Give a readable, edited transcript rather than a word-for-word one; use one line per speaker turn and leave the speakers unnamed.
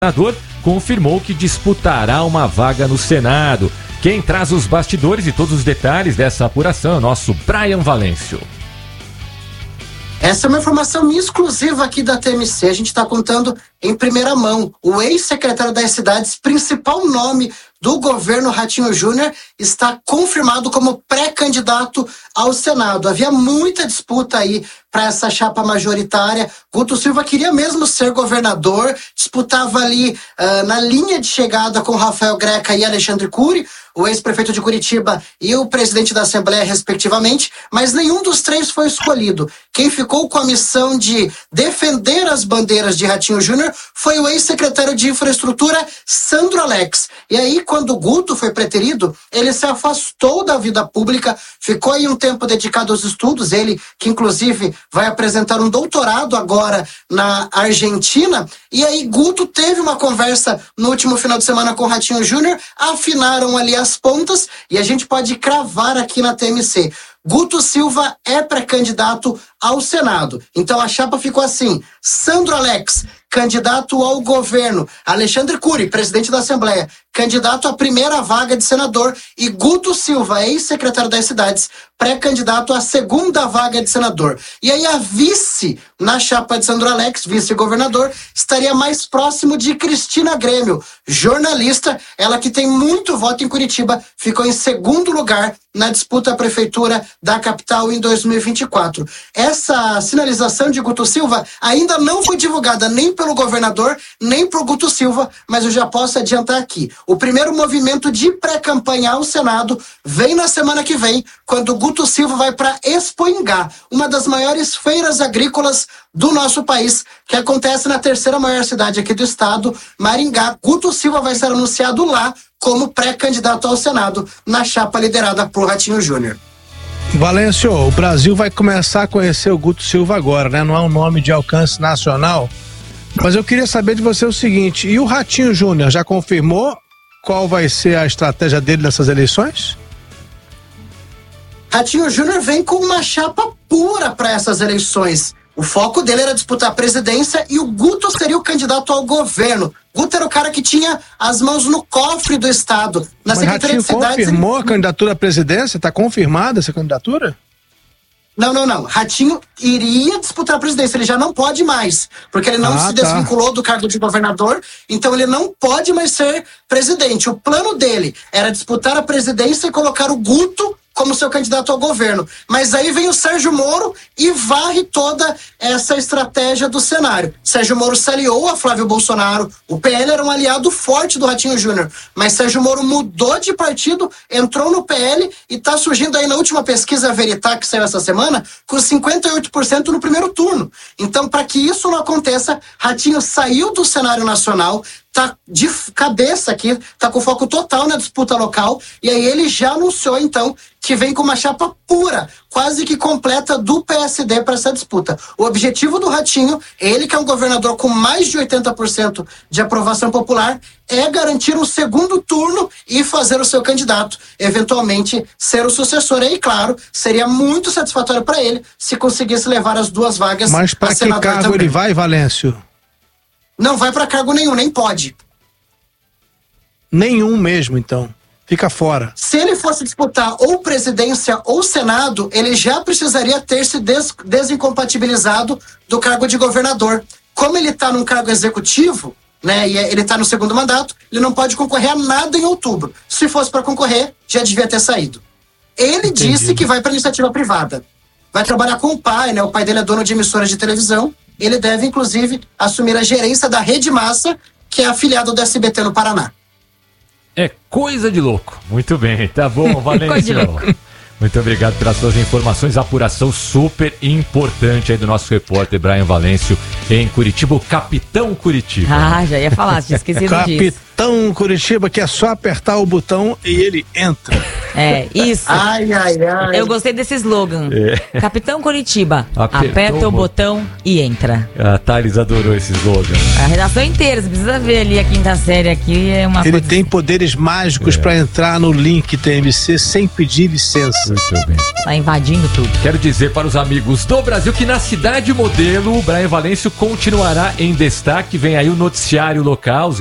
senador confirmou que disputará uma vaga no Senado. Quem traz os bastidores e todos os detalhes dessa apuração é o nosso Brian Valêncio.
Essa é uma informação exclusiva aqui da TMC. A gente está contando em primeira mão. O ex-secretário das Cidades, principal nome do governo Ratinho Júnior, está confirmado como pré-candidato ao Senado. Havia muita disputa aí para essa chapa majoritária. Guto Silva queria mesmo ser governador, disputava ali na linha de chegada com Rafael Greca e Alexandre Cury, o ex-prefeito de Curitiba e o presidente da Assembleia, respectivamente, mas nenhum dos três foi escolhido. Quem ficou com a missão de defender as bandeiras de Ratinho Júnior foi o ex-secretário de Infraestrutura, Sandro Alex. E aí, quando o Guto foi preterido, ele se afastou da vida pública, ficou aí um tempo dedicado aos estudos, ele que inclusive vai apresentar um doutorado agora na Argentina, e aí Guto teve uma conversa no último final de semana com o Ratinho Júnior, afinaram ali as pontas, e a gente pode cravar aqui na TMC. Guto Silva é pré-candidato ao Senado. Então a chapa ficou assim: Sandro Alex, candidato ao governo; Alexandre Cury, presidente da Assembleia, candidato à primeira vaga de senador; e Guto Silva, ex-secretário das Cidades, pré-candidato à segunda vaga de senador. E aí a vice na chapa de Sandro Alex, vice-governador, estaria mais próximo de Cristina Grêmio, jornalista, ela que tem muito voto em Curitiba, ficou em segundo lugar na disputa à prefeitura da capital em 2024. Essa sinalização de Guto Silva ainda não foi divulgada nem pelo governador, nem por Guto Silva, mas eu já posso adiantar aqui. O primeiro movimento de pré-campanha ao Senado vem na semana que vem, quando Guto Silva vai para Expo Ingá, uma das maiores feiras agrícolas do nosso país, que acontece na terceira maior cidade aqui do estado, Maringá. Guto Silva vai ser anunciado lá como pré-candidato ao Senado, na chapa liderada por Ratinho Júnior.
Valêncio, o Brasil vai começar a conhecer o Guto Silva agora, né? Não é um nome de alcance nacional, mas eu queria saber de você o seguinte: e o Ratinho Júnior já confirmou qual vai ser a estratégia dele nessas eleições?
Ratinho Júnior vem com uma chapa pura para essas eleições. O foco dele era disputar a presidência e o Guto seria o candidato ao governo. Guto era o cara que tinha as mãos no cofre do estado. Na Secretaria de Cidades,
confirmou a candidatura à presidência? Está confirmada essa candidatura?
Não. Ratinho iria disputar a presidência, ele já não pode mais, porque ele não se desvinculou do cargo de governador, então ele não pode mais ser presidente. O plano dele era disputar a presidência e colocar o Guto como seu candidato ao governo. Mas aí vem o Sérgio Moro e varre toda essa estratégia do cenário. Sérgio Moro se aliou a Flávio Bolsonaro, o PL era um aliado forte do Ratinho Júnior, mas Sérgio Moro mudou de partido, entrou no PL e está surgindo aí na última pesquisa Veritá, que saiu essa semana, com 58% no primeiro turno. Então, para que isso não aconteça, Ratinho saiu do cenário nacional, tá de cabeça aqui, tá com foco total na disputa local, e aí ele já anunciou então que vem com uma chapa pura, quase que completa, do PSD para essa disputa. O objetivo do Ratinho, ele que é um governador com mais de 80% de aprovação popular, é garantir um segundo turno e fazer o seu candidato, eventualmente ser o sucessor. E claro, seria muito satisfatório para ele se conseguisse levar as duas vagas.
Mas para que cargo também ele vai, Valêncio?
Não vai para cargo nenhum, nem pode.
Nenhum mesmo, então. Fica fora.
Se ele fosse disputar ou presidência ou Senado, ele já precisaria ter se desincompatibilizado do cargo de governador. Como ele está num cargo executivo, né, e ele está no segundo mandato, ele não pode concorrer a nada em outubro. Se fosse para concorrer, já devia ter saído. Ele disse que vai para iniciativa privada. Vai trabalhar com o pai, né? O pai dele é dono de emissoras de televisão. Ele deve, inclusive, assumir a gerência da Rede Massa, que é afiliada do SBT no Paraná.
É coisa de louco. Muito bem, tá bom, Valêncio. Muito obrigado pelas suas informações. Apuração super importante aí do nosso repórter Brian Valêncio em Curitiba, o Capitão Curitiba.
Já ia falar, tinha esquecido disso.
Capitão Curitiba, que é só apertar o botão e ele entra.
É, isso.
Ai.
Eu gostei desse slogan. Capitão Curitiba,
Apertou
aperta o botão e entra.
A Thales adorou esse slogan.
A redação inteira, você precisa ver ali a quinta série aqui, é uma
Ele
coisa
tem poderes mágicos pra entrar no link TMC sem pedir licença.
Muito bem.
tá invadindo tudo.
Quero dizer para os amigos do Brasil que na Cidade Modelo, o Brian Valêncio continuará em destaque. Vem aí o noticiário local.